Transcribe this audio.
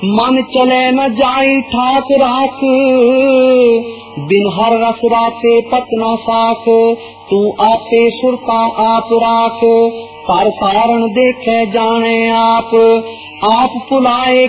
मन चले न जाई ठाक राख, बिन हर रस राते पतना साख। तू आपे सुरता आप राख, पर कारण देखे जाने आप। आप पुलाए